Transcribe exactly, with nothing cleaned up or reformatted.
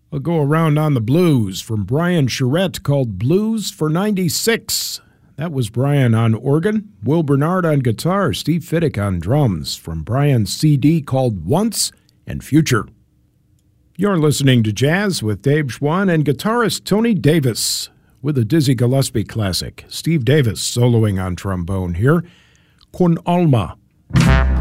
I'll go around on the blues from Brian Charette called Blues for ninety-six. That was Brian on organ, Will Bernard on guitar, Steve Fiddick on drums from Brian's C D called Once and Future. You're listening to Jazz with Dave Schwann and guitarist Tony Davis with a Dizzy Gillespie classic. Steve Davis soloing on trombone here, Con Alma.